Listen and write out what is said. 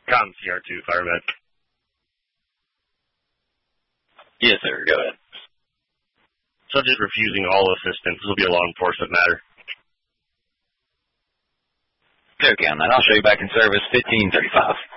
Com CR2, Fireman. Yes, sir. Go ahead. Subject refusing all assistance. This will be a law enforcement matter. Okay, on that. I'll show you back in service 1535.